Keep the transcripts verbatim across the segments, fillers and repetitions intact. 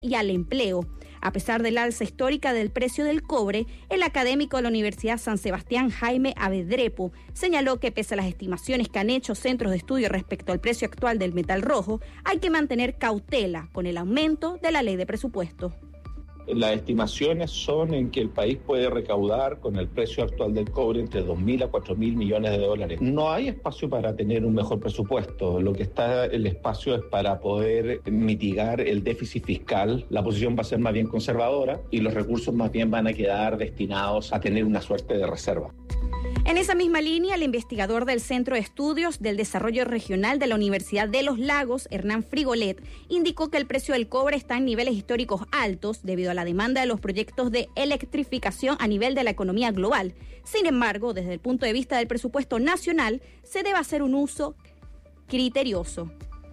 y al empleo. A pesar del alza histórica del precio del cobre, el académico de la Universidad San Sebastián, Jaime Avedrepo, señaló que pese a las estimaciones que han hecho centros de estudio respecto al precio actual del metal rojo, hay que mantener cautela con el aumento de la ley de presupuesto. Las estimaciones son en que el país puede recaudar con el precio actual del cobre entre dos mil a cuatro mil millones de dólares. No hay espacio para tener un mejor presupuesto. Lo que está el espacio es para poder mitigar el déficit fiscal. La posición va a ser más bien conservadora y los recursos más bien van a quedar destinados a tener una suerte de reserva. En esa misma línea, el investigador del Centro de Estudios del Desarrollo Regional de la Universidad de Los Lagos, Hernán Frigolet, indicó que el precio del cobre está en niveles históricos altos debido a la demanda de los proyectos de electrificación a nivel de la economía global. Sin embargo, desde el punto de vista del presupuesto nacional, se debe hacer un uso criterioso.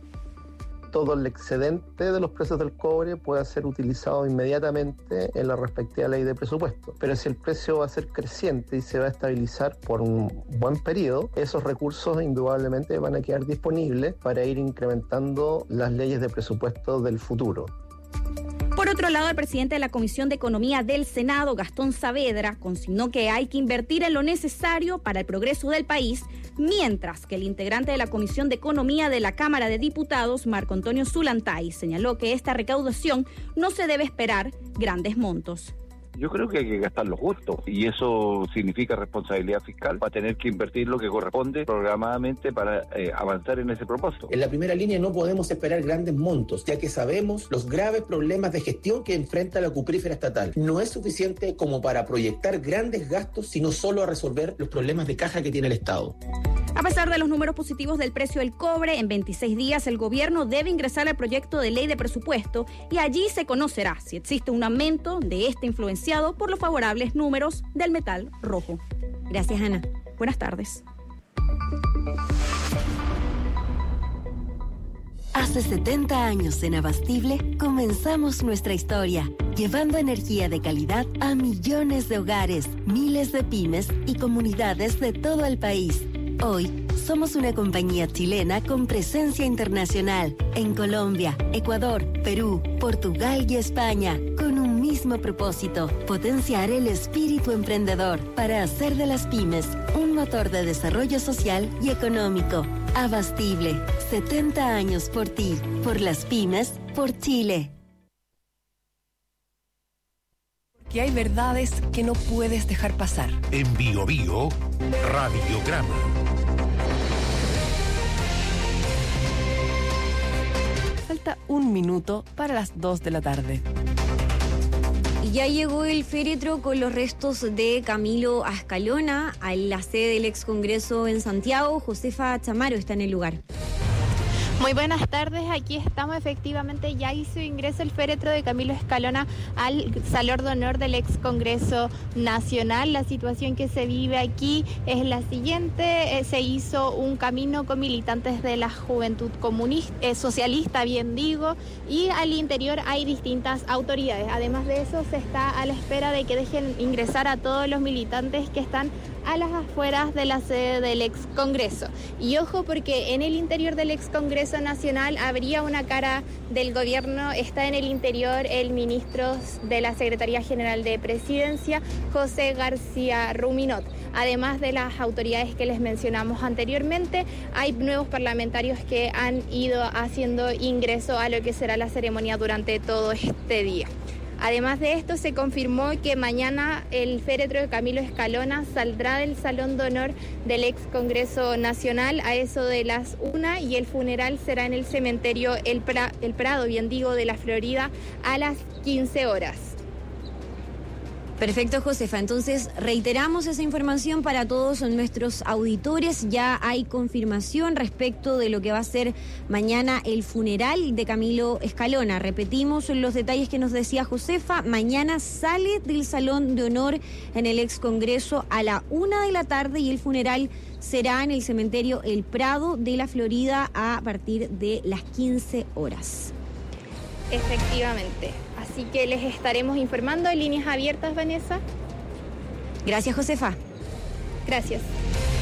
Todo el excedente de los precios del cobre puede ser utilizado inmediatamente en la respectiva ley de presupuesto. Pero si el precio va a ser creciente y se va a estabilizar por un buen periodo, esos recursos indudablemente van a quedar disponibles para ir incrementando las leyes de presupuesto del futuro. Por otro lado, el presidente de la Comisión de Economía del Senado, Gastón Saavedra, consignó que hay que invertir en lo necesario para el progreso del país, mientras que el integrante de la Comisión de Economía de la Cámara de Diputados, Marco Antonio Zulantay, señaló que esta recaudación no se debe esperar grandes montos. Yo creo que hay que gastar lo justo y eso significa responsabilidad fiscal. Va a tener que invertir lo que corresponde programadamente para eh, avanzar en ese propósito. En la primera línea no podemos esperar grandes montos, ya que sabemos los graves problemas de gestión que enfrenta la cuprífera estatal. No es suficiente como para proyectar grandes gastos, sino solo a resolver los problemas de caja que tiene el Estado. A pesar de los números positivos del precio del cobre, en veintiséis días el gobierno debe ingresar al proyecto de ley de presupuesto y allí se conocerá si existe un aumento de este influenciado por los favorables números del metal rojo. Gracias, Ana. Buenas tardes. Hace setenta años en Abastible comenzamos nuestra historia, llevando energía de calidad a millones de hogares, miles de pymes y comunidades de todo el país. Hoy, somos una compañía chilena con presencia internacional en Colombia, Ecuador, Perú, Portugal y España, con un mismo propósito: potenciar el espíritu emprendedor para hacer de las pymes un motor de desarrollo social y económico. Abastible, setenta años por ti, por las pymes, por Chile. Que hay verdades que no puedes dejar pasar. En Bio Bio, Radiograma. Falta un minuto para las dos de la tarde. Y ya llegó el féretro con los restos de Camilo Escalona a la sede del ex Congreso en Santiago. Josefa Chamaro está en el lugar. Muy buenas tardes, aquí estamos. Efectivamente ya hizo ingreso el féretro de Camilo Escalona al Salón de Honor del ex Congreso Nacional. La situación que se vive aquí es la siguiente: eh, se hizo un camino con militantes de la Juventud Comunista, eh, Socialista, bien digo, y al interior hay distintas autoridades. Además de eso, se está a la espera de que dejen ingresar a todos los militantes que están a las afueras de la sede del ex Congreso. Y ojo, porque en el interior del ex Congreso Nacional habría una cara del gobierno. Está en el interior el ministro de la Secretaría General de Presidencia, José García Ruminot. Además de las autoridades que les mencionamos anteriormente, hay nuevos parlamentarios que han ido haciendo ingreso a lo que será la ceremonia durante todo este día. Además de esto, se confirmó que mañana el féretro de Camilo Escalona saldrá del Salón de Honor del ex Congreso Nacional a eso de las una y el funeral será en el cementerio El, pra, el Prado, bien digo, de la Florida a las quince horas. Perfecto, Josefa. Entonces, reiteramos esa información para todos nuestros auditores. Ya hay confirmación respecto de lo que va a ser mañana el funeral de Camilo Escalona. Repetimos los detalles que nos decía Josefa. Mañana sale del Salón de Honor en el ex Congreso a la una de la tarde y el funeral será en el cementerio El Prado de la Florida a partir de las quince horas. Efectivamente. Así que les estaremos informando en líneas abiertas, Vanessa. Gracias, Josefa. Gracias.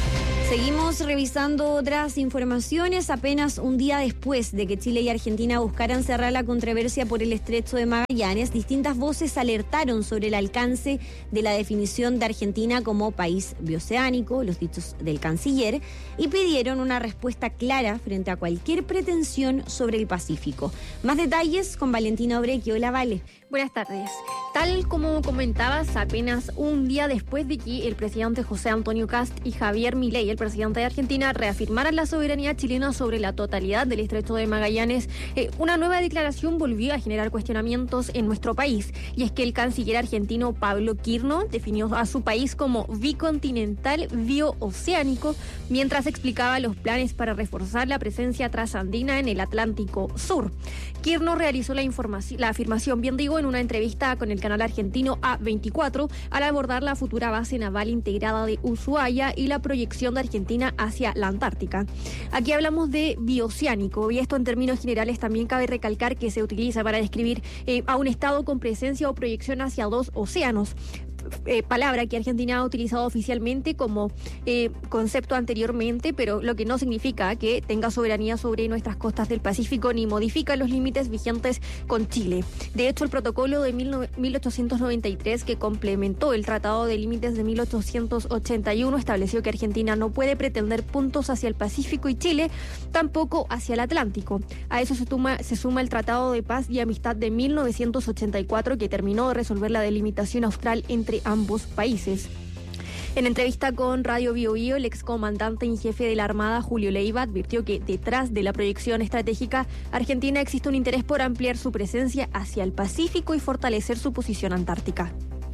Seguimos revisando otras informaciones. Apenas un día después de que Chile y Argentina buscaran cerrar la controversia por el Estrecho de Magallanes, distintas voces alertaron sobre el alcance de la definición de Argentina como país bioceánico, los dichos del canciller, y pidieron una respuesta clara frente a cualquier pretensión sobre el Pacífico. Más detalles con Valentina Obrequi. Hola, Vale. Buenas tardes. Tal como comentabas, apenas un día después de que el presidente José Antonio Kast y Javier Milei, el presidente de Argentina, reafirmaran la soberanía chilena sobre la totalidad del Estrecho de Magallanes, eh, una nueva declaración volvió a generar cuestionamientos en nuestro país. Y es que el canciller argentino Pablo Quirno definió a su país como bicontinental biooceánico, mientras explicaba los planes para reforzar la presencia trasandina en el Atlántico Sur. Quirno realizó la, información, la afirmación, bien digo, en una entrevista con el canal argentino A veinticuatro al abordar la futura base naval integrada de Ushuaia y la proyección de Argentina hacia la Antártica. Aquí hablamos de bioceánico y esto en términos generales también cabe recalcar que se utiliza para describir eh, a un estado con presencia o proyección hacia dos océanos. Eh, palabra que Argentina ha utilizado oficialmente como eh, concepto anteriormente, pero lo que no significa que tenga soberanía sobre nuestras costas del Pacífico ni modifica los límites vigentes con Chile. De hecho, el protocolo de mil ochocientos noventa y tres, que complementó el Tratado de Límites de mil ochocientos ochenta y uno, estableció que Argentina no puede pretender puntos hacia el Pacífico y Chile tampoco hacia el Atlántico. A eso se suma, se suma el Tratado de Paz y Amistad de mil novecientos ochenta y cuatro, que terminó de resolver la delimitación austral entre ambos países. En entrevista con Radio Bio Bio, el excomandante en jefe de la Armada, Julio Leiva, advirtió que detrás de la proyección estratégica argentina existe un interés por ampliar su presencia hacia el Pacífico y fortalecer su posición antártica.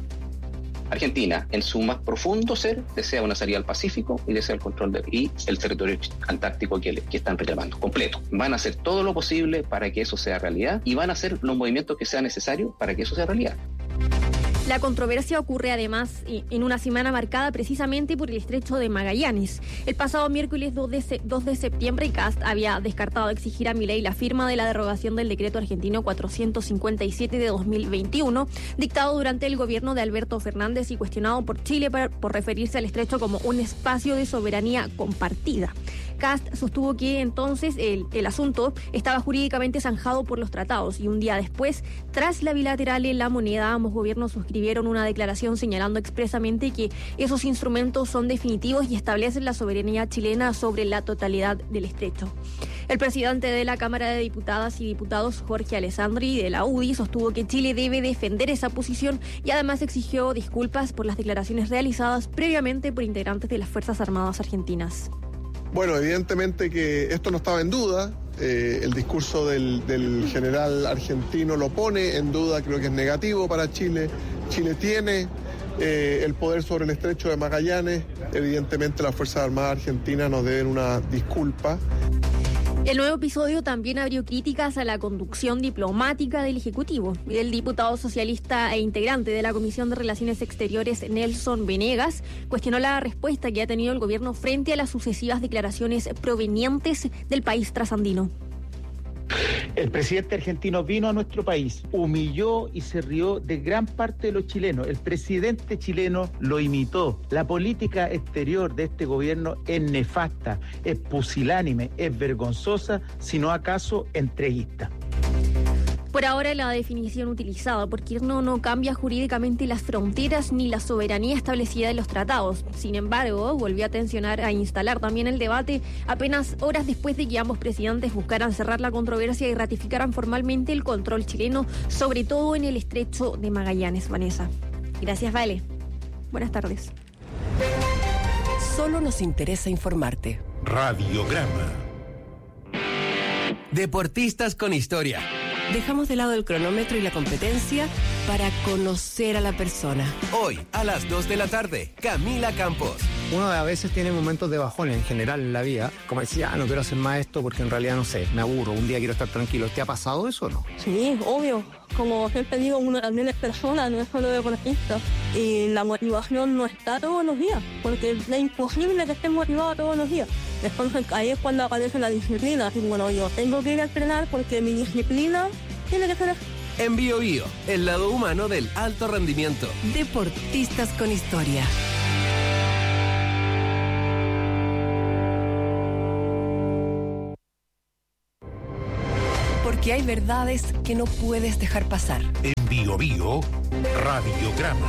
Argentina, en su más profundo ser, desea una salida al Pacífico y desea el control de, y el territorio antártico que, que están reclamando, completo. Van a hacer todo lo posible para que eso sea realidad y van a hacer los movimientos que sean necesarios para que eso sea realidad. La controversia ocurre además en una semana marcada precisamente por el Estrecho de Magallanes. El pasado miércoles dos de septiembre, Kast había descartado exigir a Milei la firma de la derogación del decreto argentino cuatrocientos cincuenta y siete de dos mil veintiuno, dictado durante el gobierno de Alberto Fernández y cuestionado por Chile por, por referirse al Estrecho como un espacio de soberanía compartida. Kast sostuvo que entonces el, el asunto estaba jurídicamente zanjado por los tratados y un día después, tras la bilateral en La Moneda, ambos gobiernos suscribieron una declaración señalando expresamente que esos instrumentos son definitivos y establecen la soberanía chilena sobre la totalidad del estrecho. El presidente de la Cámara de Diputadas y Diputados, Jorge Alessandri, de la U D I, sostuvo que Chile debe defender esa posición y además exigió disculpas por las declaraciones realizadas previamente por integrantes de las Fuerzas Armadas argentinas. Bueno, evidentemente que esto no estaba en duda. Eh, el discurso del, del general argentino lo pone en duda, creo que es negativo para Chile. Chile tiene eh, el poder sobre el Estrecho de Magallanes. Evidentemente las Fuerzas Armadas argentinas nos deben una disculpa. El nuevo episodio también abrió críticas a la conducción diplomática del Ejecutivo. El diputado socialista e integrante de la Comisión de Relaciones Exteriores, Nelson Venegas, cuestionó la respuesta que ha tenido el gobierno frente a las sucesivas declaraciones provenientes del país trasandino. El presidente argentino vino a nuestro país, humilló y se rió de gran parte de los chilenos. El presidente chileno lo imitó. La política exterior de este gobierno es nefasta, es pusilánime, es vergonzosa, si no acaso entreguista. Por ahora, la definición utilizada por Quirno no cambia jurídicamente las fronteras ni la soberanía establecida en los tratados. Sin embargo, volvió a tensionar, a instalar también el debate apenas horas después de que ambos presidentes buscaran cerrar la controversia y ratificaran formalmente el control chileno, sobre todo en el Estrecho de Magallanes. Vanessa. Gracias, Vale. Buenas tardes. Solo nos interesa informarte. Radiograma. Deportistas con historia. Dejamos de lado el cronómetro y la competencia para conocer a la persona. Hoy, a las dos de la tarde, Camila Campos. Uno a veces tiene momentos de bajón en general en la vida, como decía, ah, no quiero hacer más esto porque en realidad, no sé, me aburro, un día quiero estar tranquilo. ¿Te ha pasado eso o no? Sí, obvio. Como siempre digo, uno también es persona, no es solo deportista. Y la motivación no está todos los días, porque es imposible que esté motivado todos los días. Entonces ahí es cuando aparece la disciplina. Así, bueno, yo tengo que ir a entrenar porque mi disciplina tiene que ser así. En Bio Bio, el lado humano del alto rendimiento. Deportistas con historia. porque hay verdades que no puedes dejar pasar. En Bio Bio, Radiograma.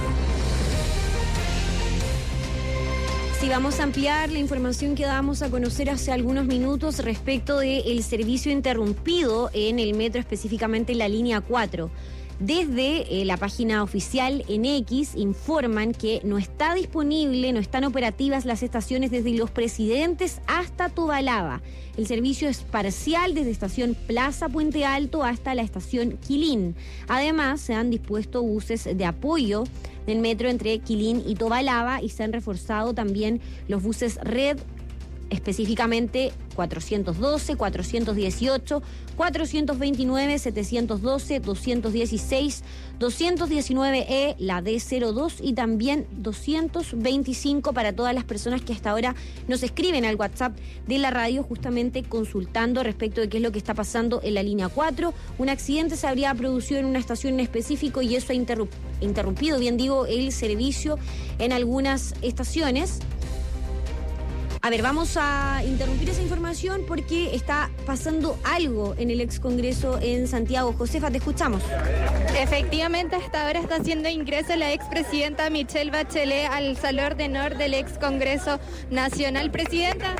Sí, vamos a ampliar la información que dábamos a conocer hace algunos minutos respecto del servicio interrumpido en el metro, específicamente en la línea cuatro. Desde eh, la página oficial en X informan que no está disponible, no están operativas las estaciones desde Los Presidentes hasta Tobalaba. El servicio es parcial desde estación Plaza Puente Alto hasta la estación Quilín. Además, se han dispuesto buses de apoyo del metro entre Quilín y Tobalaba y se han reforzado también los buses Red, específicamente cuatrocientos doce, cuatrocientos dieciocho, cuatrocientos veintinueve, setecientos doce, doscientos dieciséis, doscientos diecinueve E, la D cero dos y también doscientos veinticinco para todas las personas que hasta ahora nos escriben al WhatsApp de la radio justamente consultando respecto de qué es lo que está pasando en la línea cuatro. Un accidente se habría producido en una estación en específico y eso ha interrump- interrumpido, bien digo, el servicio en algunas estaciones. A ver, vamos a interrumpir esa información porque está pasando algo en el ex Congreso en Santiago. Josefa, te escuchamos. Efectivamente, hasta ahora está haciendo ingreso la expresidenta Michelle Bachelet al Salón de Honor del ex Congreso Nacional. Presidenta.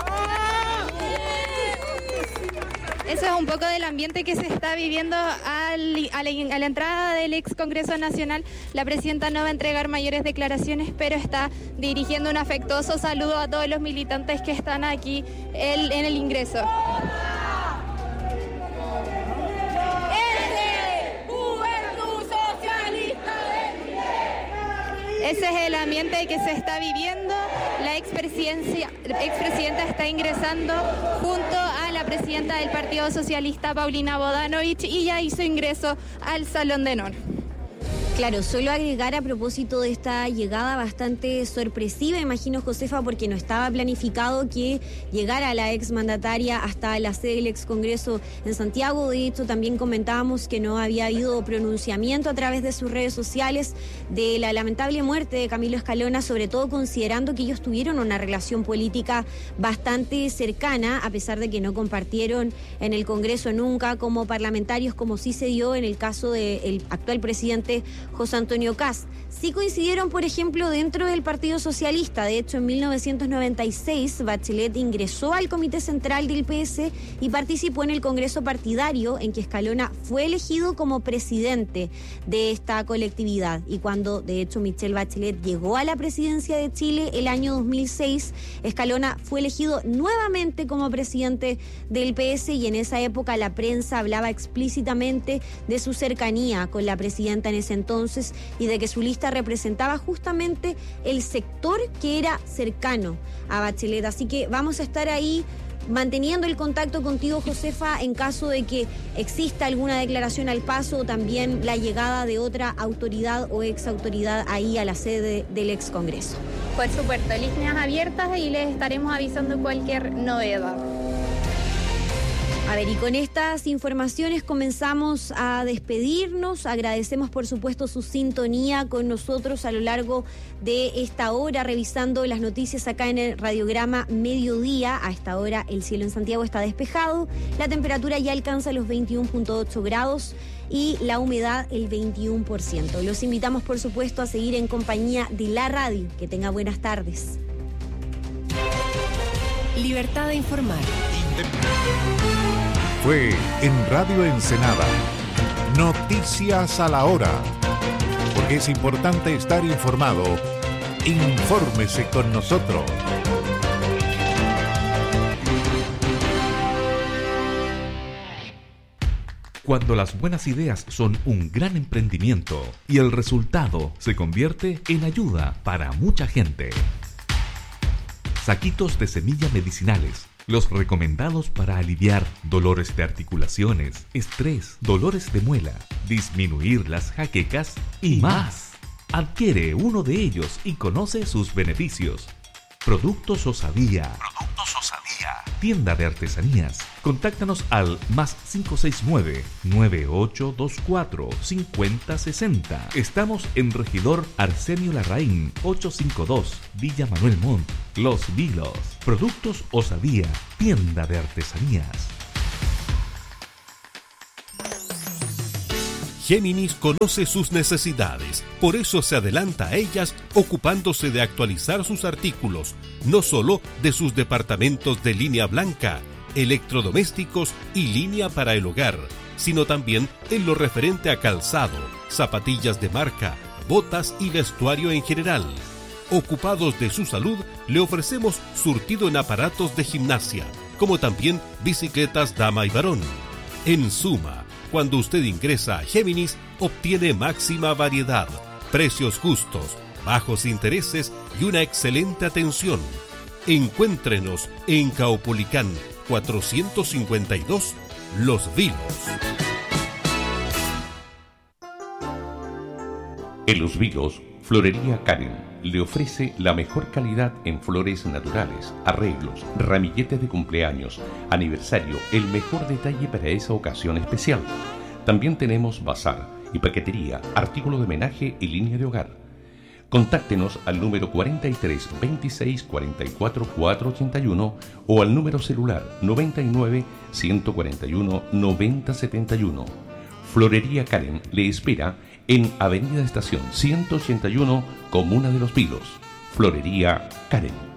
Eso es un poco del ambiente que se está viviendo al, a, la, a la entrada del ex Congreso Nacional. La presidenta no va a entregar mayores declaraciones, pero está dirigiendo un afectuoso saludo a todos los militantes que están aquí el, en el ingreso. Ese es el ambiente que se está viviendo. La expresidencia, expresidenta está ingresando junto a la presidenta del Partido Socialista, Paulina Bodanovich, y ya hizo ingreso al Salón de Honor. Claro, solo agregar a propósito de esta llegada bastante sorpresiva, imagino, Josefa, porque no estaba planificado que llegara la exmandataria hasta la sede del ex Congreso en Santiago. De hecho, también comentábamos que no había habido pronunciamiento a través de sus redes sociales de la lamentable muerte de Camilo Escalona, sobre todo considerando que ellos tuvieron una relación política bastante cercana, a pesar de que no compartieron en el Congreso nunca como parlamentarios, como sí se dio en el caso del actual presidente José Antonio Kast. Sí coincidieron, por ejemplo, dentro del Partido Socialista. De hecho, en mil novecientos noventa y seis, Bachelet ingresó al Comité Central del P S y participó en el Congreso Partidario, en que Escalona fue elegido como presidente de esta colectividad. Y cuando, de hecho, Michelle Bachelet llegó a la presidencia de Chile el año dos mil seis, Escalona fue elegido nuevamente como presidente del P S y en esa época la prensa hablaba explícitamente de su cercanía con la presidenta en ese entonces y de que su lista representaba justamente el sector que era cercano a Bachelet. Así que vamos a estar ahí manteniendo el contacto contigo, Josefa, en caso de que exista alguna declaración al paso o también la llegada de otra autoridad o ex autoridad ahí a la sede del ex Congreso. Por supuesto, líneas abiertas y les estaremos avisando cualquier novedad. A ver, y con estas informaciones comenzamos a despedirnos. Agradecemos, por supuesto, su sintonía con nosotros a lo largo de esta hora, revisando las noticias acá en el Radiograma Mediodía. A esta hora el cielo en Santiago está despejado, la temperatura ya alcanza los veintiuno punto ocho grados y la humedad el veintiuno por ciento. Los invitamos, por supuesto, a seguir en compañía de la radio. Que tenga buenas tardes. Libertad de informar. Fue en Radio Ensenada. Noticias a la hora. Porque es importante estar informado. Infórmese con nosotros. Cuando las buenas ideas son un gran emprendimiento y el resultado se convierte en ayuda para mucha gente. Saquitos de semillas medicinales. Los recomendados para aliviar dolores de articulaciones, estrés, dolores de muela, disminuir las jaquecas y más. Adquiere uno de ellos y conoce sus beneficios. Productos Osadía. Productos Osadía. Tienda de artesanías. Contáctanos al más cinco seis nueve, nueve ocho dos cuatro, cinco cero seis cero. Estamos en Regidor Arsenio Larraín, ochocientos cincuenta y dos, Villa Manuel Montt, Los Vilos. Productos Osadía. Tienda de artesanías. Géminis conoce sus necesidades, por eso se adelanta a ellas ocupándose de actualizar sus artículos, no solo de sus departamentos de línea blanca, electrodomésticos y línea para el hogar, sino también en lo referente a calzado, zapatillas de marca, botas y vestuario en general. Ocupados de su salud, le ofrecemos surtido en aparatos de gimnasia, como también bicicletas dama y varón. En suma, cuando usted ingresa a Géminis, obtiene máxima variedad, precios justos, bajos intereses y una excelente atención. Encuéntrenos en Caupolicán cuatrocientos cincuenta y dos, Los Vilos. En Los Vilos, Florería Karen le ofrece la mejor calidad en flores naturales, arreglos, ramilletes de cumpleaños, aniversario, el mejor detalle para esa ocasión especial. También tenemos bazar y paquetería, artículos de homenaje y línea de hogar. Contáctenos al número cuarenta y tres, veintiséis, cuarenta y cuatro, cuatrocientos ochenta y uno o al número celular noventa y nueve, ciento cuarenta y uno, noventa setenta y uno. Florería Karen le espera en Avenida Estación ciento ochenta y uno, Comuna de Los Vilos. Florería Karen.